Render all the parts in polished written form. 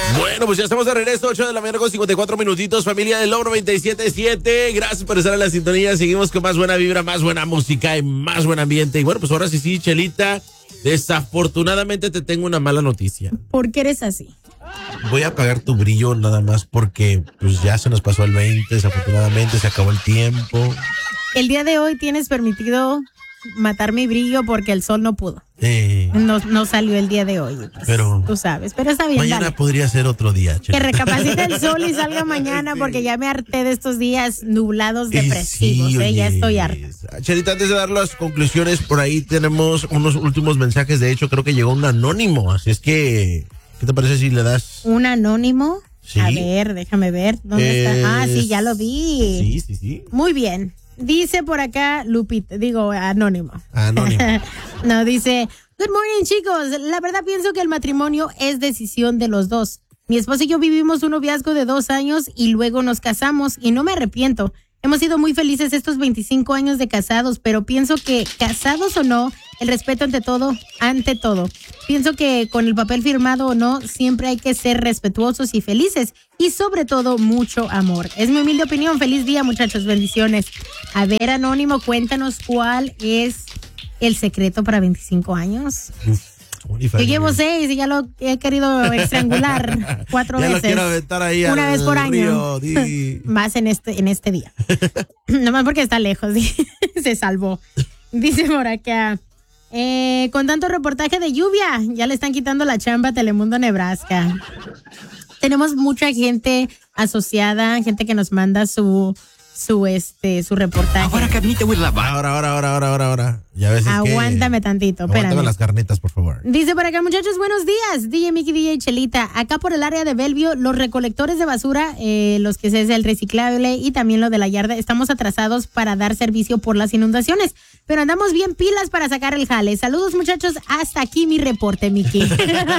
Bueno, pues ya estamos de regreso, 8 de la mañana con 54 minutitos, familia del Logro 97.7. Gracias por estar en la sintonía. Seguimos con más buena vibra, más buena música y más buen ambiente. Y bueno, pues ahora sí, Chelita, desafortunadamente te tengo una mala noticia. ¿Por qué eres así? Voy a apagar tu brillo nada más porque pues ya se nos pasó el 20, desafortunadamente se acabó el tiempo. El día de hoy tienes permitido matar mi brillo porque el sol no pudo. No salió el día de hoy. Pues, pero tú sabes, pero está bien. Mañana dale. podría ser otro día, Chelita. Que recapacite el sol y salga mañana porque ya me harté de estos días nublados depresivos. Sí, ya estoy harta. Chelita, antes de dar las conclusiones, por ahí tenemos unos últimos mensajes. De hecho, creo que llegó un anónimo. Así es que, ¿qué te parece si le das? ¿Un anónimo? Sí. A ver, déjame ver. ¿Dónde está? Ah, sí, ya lo vi. Sí. Muy bien. Dice por acá Lupita, digo anónimo. Anónimo. No, dice, good morning chicos, la verdad pienso que el matrimonio es decisión de los dos. Mi esposo y yo vivimos un noviazgo de 2 años y luego nos casamos y no me arrepiento. Hemos sido muy felices estos 25 años de casados, pero pienso que casados o no, el respeto ante todo. Pienso que con el papel firmado o no, siempre hay que ser respetuosos y felices y sobre todo mucho amor. Es mi humilde opinión. Feliz día, muchachos, bendiciones. A ver, Anónimo, cuéntanos cuál es el secreto para 25 años. Yo llevo 6 y ya lo he querido estrangular 4 veces. Ya lo quiero aventar ahí una vez por año. Río, más en este día. Nomás porque está lejos. Se salvó. Dice por acá. Con tanto reportaje de lluvia, ya le están quitando la chamba a Telemundo Nebraska. Tenemos mucha gente asociada, gente que nos manda su reportaje. Ahora carnita with la ahora. Ya ves. Aguántame tantito, espérame. Aguántame las carnitas, por favor. Dice por acá, muchachos, buenos días. DJ Mickey, DJ Chelita. Acá por el área de Bellevue, los recolectores de basura, los que es el reciclable y también lo de la yarda, estamos atrasados para dar servicio por las inundaciones. Pero andamos bien pilas para sacar el jale. Saludos, muchachos. Hasta aquí mi reporte, Mickey.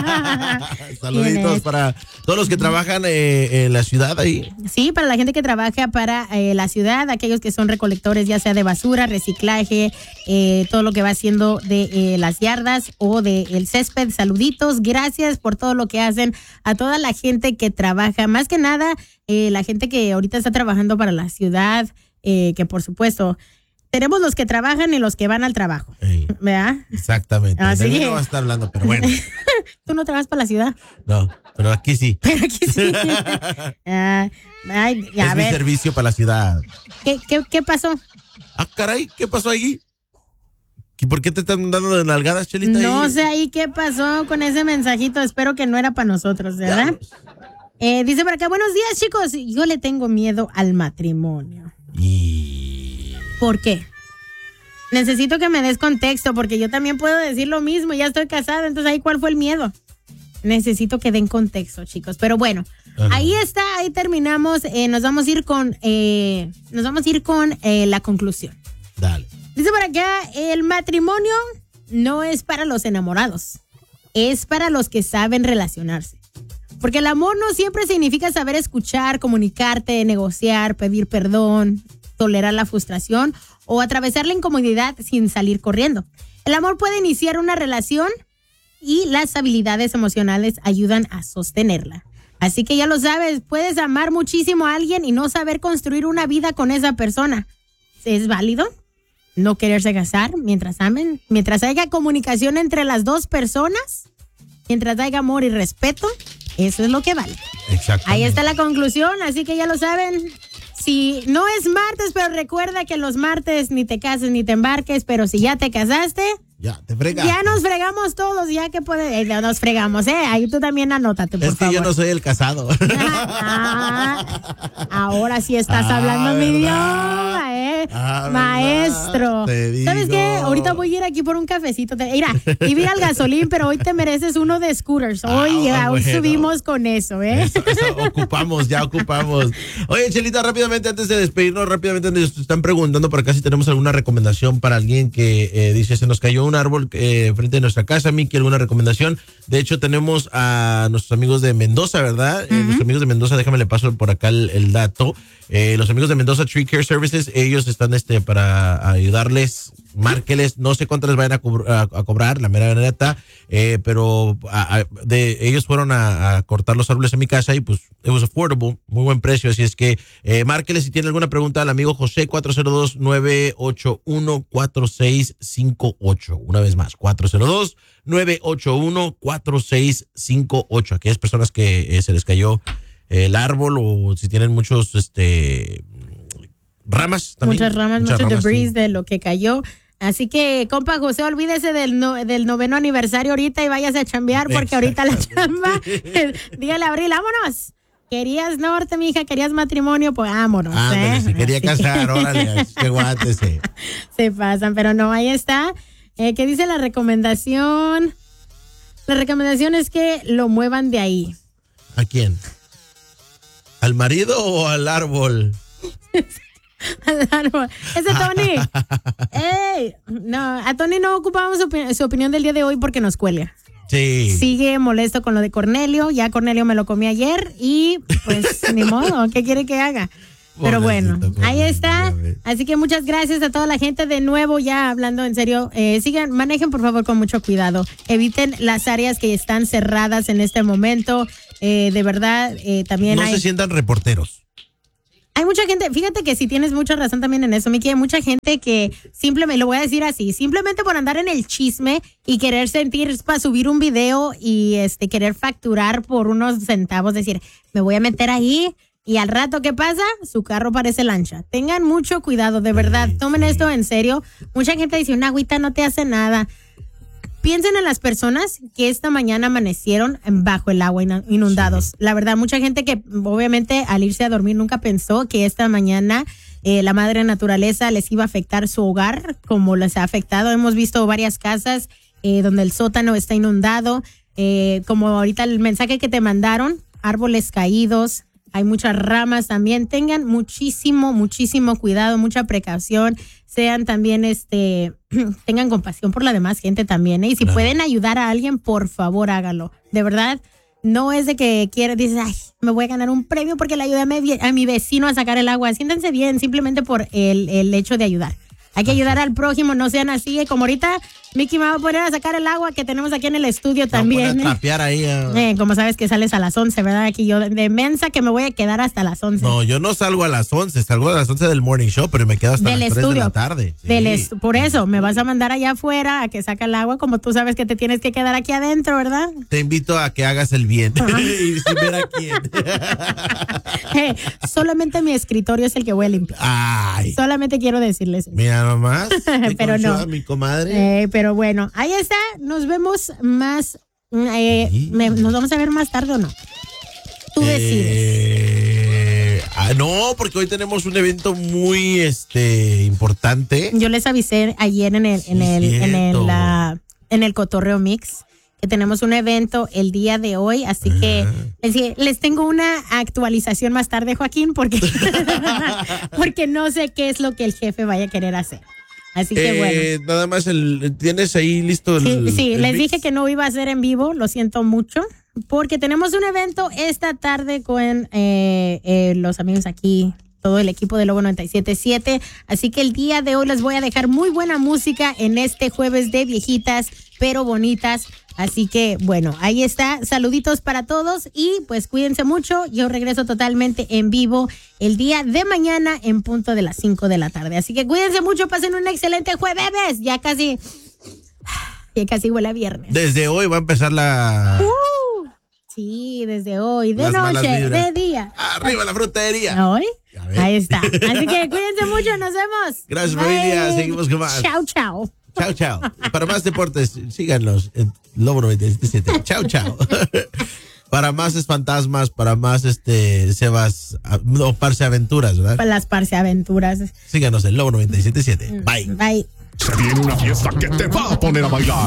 Saluditos para todos los que trabajan en la ciudad ahí. Sí, para la gente que trabaja para la ciudad, aquellos que son recolectores, ya sea de basura, reciclaje, todo lo que va haciendo de las yardas o del césped. Saluditos, gracias por todo lo que hacen a toda la gente que trabaja, más que nada la gente que ahorita está trabajando para la ciudad, que por supuesto tenemos los que trabajan y los que van al trabajo. Ey, ¿verdad? Exactamente. Así de mí no va a estar hablando, pero bueno. ¿Tú no trabajas para la ciudad? No, pero aquí sí. Pero aquí sí. Es mi servicio para la ciudad. ¿Qué pasó? Ah, caray, ¿qué pasó ahí? ¿Y por qué te están dando de nalgadas, Chelita? No ahí? sé ahí qué pasó con ese mensajito. Espero que no era para nosotros, ¿verdad? Dice por acá, buenos días, chicos. Yo le tengo miedo al matrimonio. ¿Por qué? Necesito que me des contexto porque yo también puedo decir lo mismo. Ya estoy casada, entonces ahí ¿cuál fue el miedo? Necesito que den contexto, chicos. Pero bueno, ahí está, ahí terminamos. Nos vamos a ir con la conclusión. Dale. Dice por acá, el matrimonio no es para los enamorados, es para los que saben relacionarse. Porque el amor no siempre significa saber escuchar, comunicarte, negociar, pedir perdón, tolerar la frustración o atravesar la incomodidad sin salir corriendo. El amor puede iniciar una relación y las habilidades emocionales ayudan a sostenerla. Así que ya lo sabes, puedes amar muchísimo a alguien y no saber construir una vida con esa persona. ¿Es válido? No quererse casar mientras amen, mientras haya comunicación entre las dos personas, mientras haya amor y respeto, eso es lo que vale. Exacto. Ahí está la conclusión, así que ya lo saben. Si no es martes, pero recuerda que los martes ni te cases ni te embarques, pero si ya te casaste, ya te fregas. Ya nos fregamos todos, ya que puede, nos fregamos, ahí tú también anótate, por favor. Es que yo no soy el casado. Ahora sí estás hablando mi idioma, maestro. ¿Sabes qué? Ahorita voy a ir aquí por un cafecito. Mira, iba a ir al gasolín, pero hoy te mereces uno de scooters. Hoy subimos con eso, Eso, ya ocupamos. Oye, Chelita, rápidamente, antes de despedirnos, nos están preguntando por acá si tenemos alguna recomendación para alguien que dice, se nos cayó un árbol frente a nuestra casa. Miki, ¿alguna recomendación? De hecho, tenemos a nuestros amigos de Mendoza, ¿verdad? Nuestros amigos de Mendoza, déjame le paso por acá el dato. Los amigos de Mendoza Tree Care Services, ellos están para ayudarles márqueles, no sé cuánto les vayan a cobrar, la mera neta, pero ellos fueron a cortar los árboles en mi casa y pues it was affordable, muy buen precio, así es que márqueles si tiene alguna pregunta al amigo José 402-981-4658, una vez más, 402-981-4658, aquellas personas que se les cayó el árbol o si tienen muchos ramas también. Muchas ramas, mucho debris sí. de lo que cayó. Así que, compa José, olvídese del 9º aniversario ahorita y váyase a chambear porque ahorita la chamba, dígale a Abril, vámonos. Querías norte, mija, querías matrimonio, pues vámonos. Si quería casar, órale, qué guátese. Se pasan, pero no, ahí está. ¿Qué dice la recomendación? La recomendación es que lo muevan de ahí. ¿A quién? ¿Al marido o al árbol? Al árbol. Ese Tony. ¡Ey! No, a Tony no ocupamos su opinión del día de hoy porque nos cuelga. Sí. Sigue molesto con lo de Cornelio. Ya Cornelio me lo comí ayer y pues ni modo. ¿Qué quiere que haga? Pero bueno, ahí está. Así que muchas gracias a toda la gente. De nuevo, ya hablando en serio, manejen por favor con mucho cuidado. Eviten las áreas que están cerradas en este momento. De verdad, también no se sientan reporteros. Hay mucha gente, fíjate que sí tienes mucha razón también en eso, Miki, hay mucha gente que simplemente, lo voy a decir así, simplemente por andar en el chisme y querer sentir para subir un video y querer facturar por unos centavos, decir, me voy a meter ahí y al rato, ¿qué pasa? Su carro parece lancha. Tengan mucho cuidado, de verdad, tomen esto en serio. Mucha gente dice, una agüita no te hace nada. Piensen en las personas que esta mañana amanecieron bajo el agua, inundados. Sí. La verdad, mucha gente que obviamente al irse a dormir nunca pensó que esta mañana la madre naturaleza les iba a afectar su hogar como les ha afectado. Hemos visto varias casas donde el sótano está inundado. Como ahorita el mensaje que te mandaron, árboles caídos. Hay muchas ramas también. Tengan muchísimo cuidado, mucha precaución. Sean también, tengan compasión por la demás gente también. Y si pueden ayudar a alguien, por favor, hágalo. De verdad, no es de que dices, ay, me voy a ganar un premio porque le ayudé a mi vecino a sacar el agua. Siéntense bien, simplemente por el hecho de ayudar. Hay que ayudar al prójimo, no sean así. Como ahorita, Miki me va a poner a sacar el agua que tenemos aquí en el estudio también. A trapear ahí. Como sabes que sales a las 11, ¿verdad? Aquí yo de mensa que me voy a quedar hasta las 11. No, yo no salgo a las 11, salgo a las 11 del morning show, pero me quedo hasta las 3 de la tarde. Sí. Por eso, me vas a mandar allá afuera a que saque el agua, como tú sabes que te tienes que quedar aquí adentro, ¿verdad? Te invito a que hagas el bien. Y sin ver a quién. Solamente mi escritorio es el que voy a limpiar. Ay. Solamente quiero decirles eso. Mira nomás. Pero no. Mi comadre. Pero bueno, ahí está. Nos vemos más. ¿Nos vamos a ver más tarde o no? Tú decides. No, porque hoy tenemos un evento muy importante. Yo les avisé ayer en el Cotorreo Mix que tenemos un evento el día de hoy, así que les tengo una actualización más tarde, Joaquín, porque no sé qué es lo que el jefe vaya a querer hacer. Así que bueno. Nada más, ¿tienes ahí listo el Sí, el les mix? dije que no iba a ser en vivo, lo siento mucho, porque tenemos un evento esta tarde con los amigos aquí, todo el equipo de Lobo 97.7, así que el día de hoy les voy a dejar muy buena música en este jueves de viejitas, pero bonitas. Así que, bueno, ahí está. Saluditos para todos y pues cuídense mucho. Yo regreso totalmente en vivo el día de mañana en punto de las 5 de la tarde. Así que cuídense mucho, pasen un excelente jueves. Ya casi huele a viernes. Desde hoy va a empezar la... Sí, desde hoy, de Las malas noche, vibras. de día. ¡Arriba la frutería! ¿Hoy? Ahí está. Así que cuídense mucho, nos vemos. Gracias, Bye. familia. Seguimos con más. Chao, chao. Chao, chao. Para más deportes, síganos en Lobo 97.7. Chao, chao. Para más fantasmas, para más parseaventuras, ¿verdad? Para las parseaventuras. Síganos en Lobo 97.7. Bye. Bye. Se viene una fiesta que te va a poner a bailar.